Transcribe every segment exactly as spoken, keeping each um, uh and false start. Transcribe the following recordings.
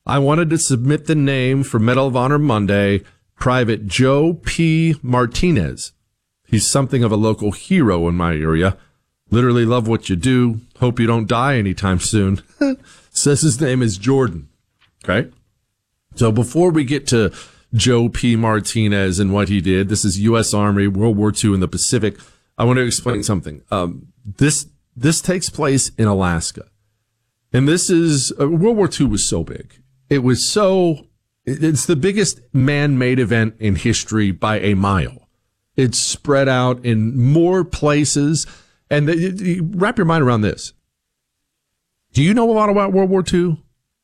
I wanted to submit the name for Medal of Honor Monday, Private Joe P. Martinez. He's something of a local hero in my area. Literally love what you do. Hope you don't die anytime soon. Says his name is Jordan. Okay. So before we get to Joe P. Martinez and what he did, this is U S Army, World War Two in the Pacific. I want to explain something. Um, this, this takes place in Alaska. And this is, uh, World War Two was so big. It was so, it's the biggest man-made event in history by a mile. It's spread out in more places. And the, you wrap your mind around this. Do you know a lot about World War Two?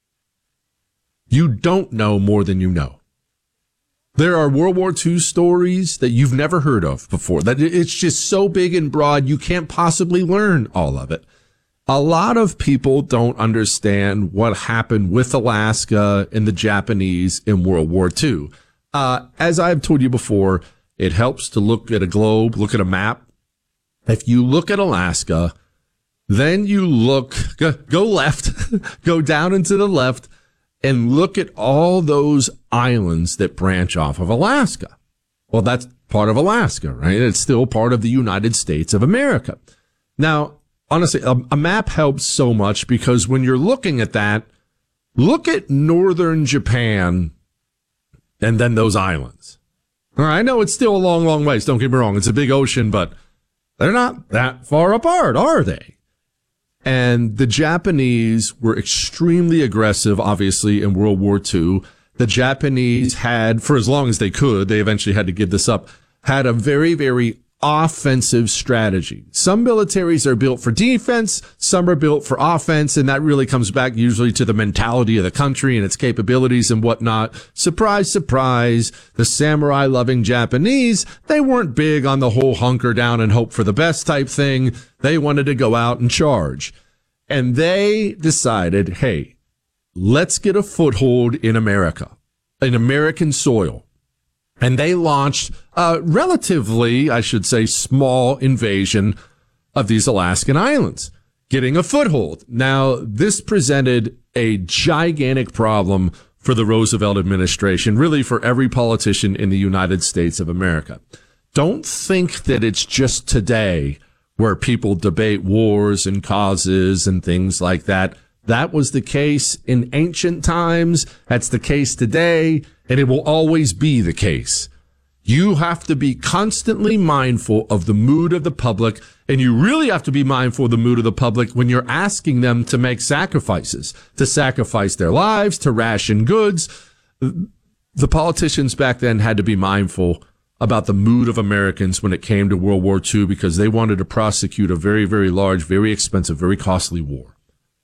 You don't know more than you know. There are World War Two stories that you've never heard of before. That it's just so big and broad, you can't possibly learn all of it. A lot of people don't understand what happened with Alaska and the Japanese in World War Two. Uh, as I've told you before, it helps to look at a globe, look at a map. If you look at Alaska, then you look, go, go left, go down and to the left, and look at all those islands that branch off of Alaska. Well, that's part of Alaska, right? It's still part of the United States of America. Now, honestly, a, a map helps so much because when you're looking at that, look at northern Japan and then those islands. All right, I know it's still a long, long ways. Don't get me wrong. It's a big ocean, but they're not that far apart, are they? And the Japanese were extremely aggressive, obviously, in World War Two. The Japanese had, for as long as they could, they eventually had to give this up, had a very, very offensive strategy. Some militaries are built for defense, some are built for offense, and that really comes back usually to the mentality of the country and its capabilities and whatnot. Surprise, surprise, the samurai-loving Japanese, they weren't big on the whole hunker down and hope for the best type thing. They wanted to go out and charge. And they decided, hey, let's get a foothold in America, in American soil. And they launched a relatively, I should say, small invasion of these Alaskan islands, getting a foothold. Now, this presented a gigantic problem for the Roosevelt administration, really for every politician in the United States of America. Don't think that it's just today where people debate wars and causes and things like that. That was the case in ancient times. That's the case today, and it will always be the case. You have to be constantly mindful of the mood of the public, and you really have to be mindful of the mood of the public when you're asking them to make sacrifices, to sacrifice their lives, to ration goods. The politicians back then had to be mindful about the mood of Americans when it came to World War Two because they wanted to prosecute a very, very large, very expensive, very costly war.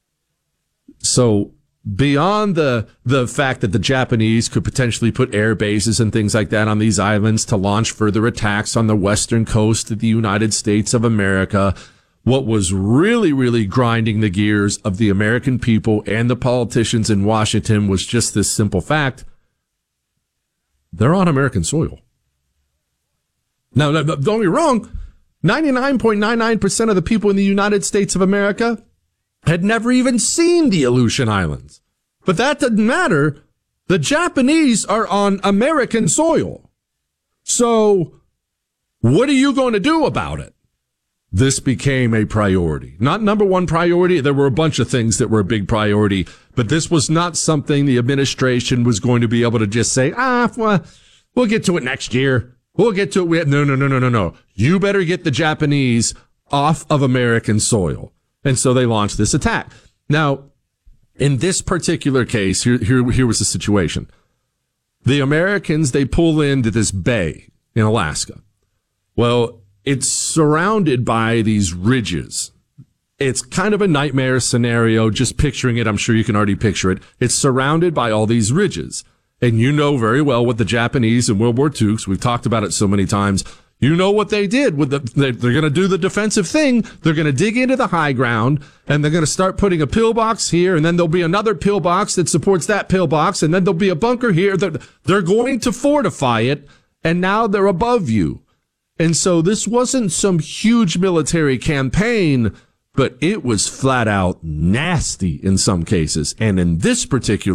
So beyond the the fact that the Japanese could potentially put air bases and things like that on these islands to launch further attacks on the western coast of the United States of America, what was really, really grinding the gears of the American people and the politicians in Washington was just this simple fact. They're on American soil. Now, don't get me wrong, ninety-nine point nine nine percent of the people in the United States of America had never even seen the Aleutian Islands. But that doesn't matter. The Japanese are on American soil. So what are you going to do about it? This became a priority. Not number one priority. There were a bunch of things that were a big priority, but this was not something the administration was going to be able to just say, ah, well, we'll get to it next year. We'll get to it. We have, no, no, no, no, no, no. You better get the Japanese off of American soil. And so they launched this attack. Now, in this particular case, here, here, here was the situation. The Americans, they pull into this bay in Alaska. Well, it's surrounded by these ridges. It's kind of a nightmare scenario. Just picturing it, I'm sure you can already picture it. It's surrounded by all these ridges. And you know very well what the Japanese in World War Two, because we've talked about it so many times, you know what they did with the, they're, they're going to do the defensive thing. They're going to dig into the high ground and they're going to start putting a pillbox here. And then there'll be another pillbox that supports that pillbox. And then there'll be a bunker here. They're, they're going to fortify it. And now they're above you. And so this wasn't some huge military campaign, but it was flat out nasty in some cases. And in this particular